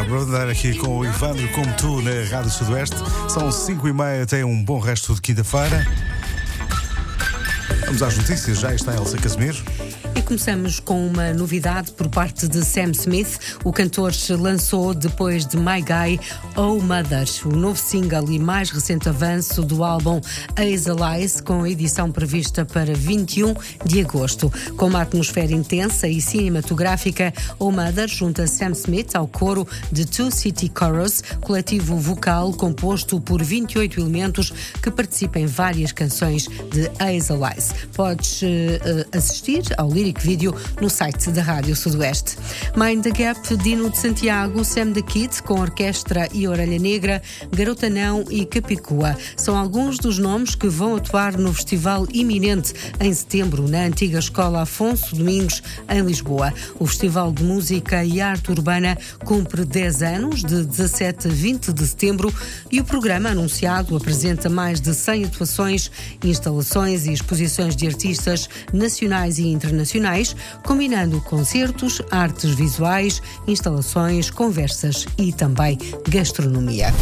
Bárbara, andar aqui com o Ivandro como tu na Rádio Sudoeste. São 5h30, tem um bom resto de quinta-feira. Vamos às notícias, já está Elsa Casimiro. E começamos com uma novidade por parte de Sam Smith. O cantor lançou, depois de My Guy, Oh Mother, o novo single e mais recente avanço do álbum Hazel, com a edição prevista para 21 de agosto. Com uma atmosfera intensa e cinematográfica, Oh Mother junta Sam Smith ao coro de Two City Chorus, coletivo vocal composto por 28 elementos que participam em várias canções de Hazel. Podes assistir ao lyric vídeo no site da Rádio Sudoeste. Mind the Gap, Dino de Santiago, Sam the Kid, com orquestra e Orelha Negra, Garota Não e Capicua. São alguns dos nomes que vão atuar no festival iminente em setembro, na antiga Escola Afonso Domingos, em Lisboa. O Festival de Música e Arte Urbana cumpre 10 anos, de 17 a 20 de setembro, e o programa anunciado apresenta mais de 100 atuações, instalações e exposições de artistas nacionais e internacionais, combinando concertos, artes visuais, instalações, conversas e também gastronomia.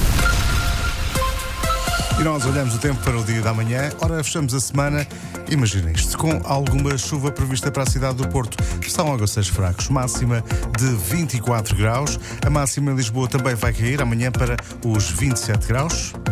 E nós olhamos o tempo para o dia da manhã. Ora, fechamos a semana, imaginem isto, com alguma chuva prevista para a cidade do Porto. São aguaceiros fracos, máxima de 24 graus. A máxima em Lisboa também vai cair amanhã para os 27 graus.